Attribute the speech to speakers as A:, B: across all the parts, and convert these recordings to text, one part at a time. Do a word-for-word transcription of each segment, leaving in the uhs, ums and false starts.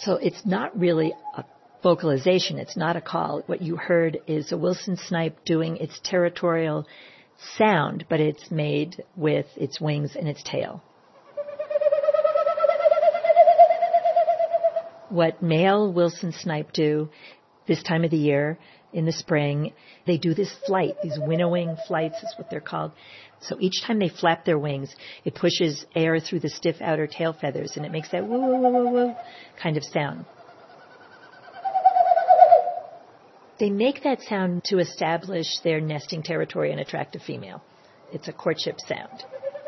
A: So it's not really a vocalization. It's not a call. What you heard is a Wilson snipe doing its territorial sound, but it's made with its wings and its tail. What male Wilson snipe do this time of the year in the spring, they do this flight, these winnowing flights is what they're called. So each time they flap their wings, it pushes air through the stiff outer tail feathers, and it makes that woo, woo, woo, woo, woo kind of sound. They make that sound to establish their nesting territory and attract a female. It's a courtship sound.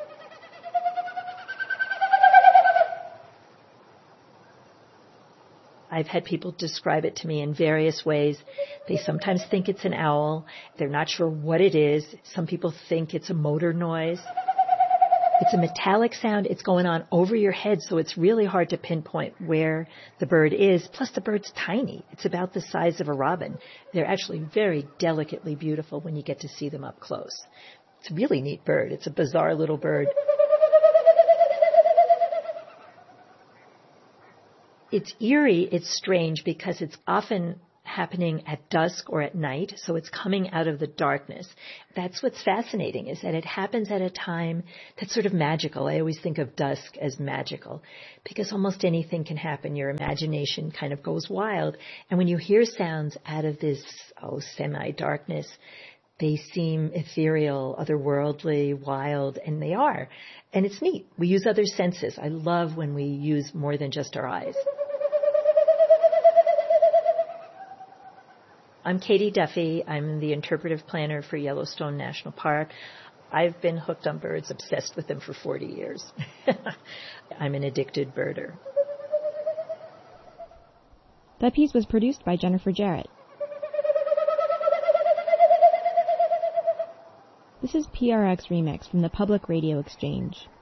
A: I've had people describe it to me in various ways. They sometimes think it's an owl. They're not sure what it is. Some people think it's a motor noise. It's a metallic sound. It's going on over your head, so it's really hard to pinpoint where the bird is. Plus, the bird's tiny. It's about the size of a robin. They're actually very delicately beautiful when you get to see them up close. It's a really neat bird. It's a bizarre little bird. It's eerie, it's strange, because it's often happening at dusk or at night, so it's coming out of the darkness. That's what's fascinating, is that it happens at a time that's sort of magical. I always think of dusk as magical, because almost anything can happen. Your imagination kind of goes wild, and when you hear sounds out of this, oh, semi-darkness, they seem ethereal, otherworldly, wild, and they are. And it's neat. We use other senses. I love when we use more than just our eyes. I'm Katie Duffy. I'm the interpretive planner for Yellowstone National Park. I've been hooked on birds, obsessed with them for forty years. I'm an addicted birder.
B: That piece was produced by Jennifer Jarrett. This is P R X Remix from the Public Radio Exchange.